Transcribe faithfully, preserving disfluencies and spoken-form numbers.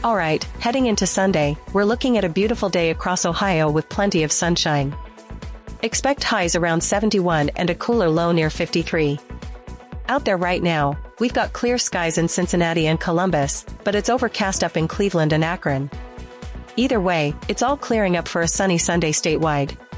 Alright, heading into Sunday, we're looking at a beautiful day across Ohio with plenty of sunshine. Expect highs around seventy-one and a cooler low near fifty-three. Out there right now, we've got clear skies in Cincinnati and Columbus, but it's overcast up in Cleveland and Akron. Either way, it's all clearing up for a sunny Sunday statewide.